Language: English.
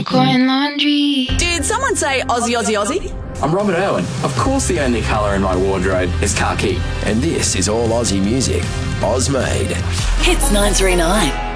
Coin laundry. Did someone say Aussie, Aussie, Aussie? I'm Robert Irwin. Of course the only colour in my wardrobe is khaki. And this is all Aussie music. Oz Made. Hits 939.